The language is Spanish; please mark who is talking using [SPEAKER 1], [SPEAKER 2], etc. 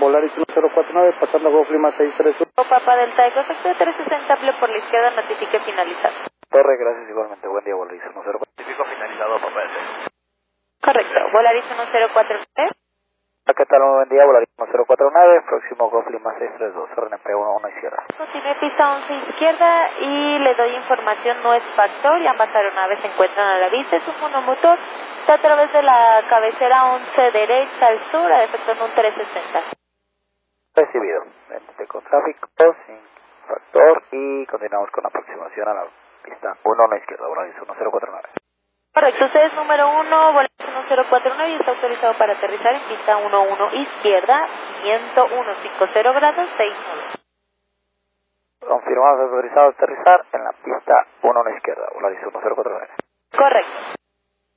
[SPEAKER 1] Volaris 1049, pasando Golf Lima 631.
[SPEAKER 2] Papa Delta Eco, efecto de 360, amplio por la izquierda, notifique finalizado.
[SPEAKER 1] Torre, gracias igualmente. Buen día, Volaris 1049.
[SPEAKER 3] Notifico finalizado, Papa Delta.
[SPEAKER 2] Correcto, Volaris 1049.
[SPEAKER 1] ¿Qué tal? Muy buen día, Volaris 1049, próximo Golf Lima 632, RNP 11 izquierda.
[SPEAKER 2] Continúe pista 11 izquierda y le doy información, no es factor, y ambas aeronaves se encuentran a la vista, es un monomotor, está a través de la cabecera 11 derecha al sur, a efectuando un 360.
[SPEAKER 1] Recibido. Vente con tráfico, sin factor y continuamos con la aproximación a la pista 1 izquierda, Volaris 1049.
[SPEAKER 2] Correcto, usted es número 1, Volaris 1049 y está autorizado para aterrizar en pista 11 izquierda, 10150 grados, 69.
[SPEAKER 1] Confirmamos autorizado a aterrizar en la pista 1 izquierda, Volaris 1049.
[SPEAKER 2] Correcto.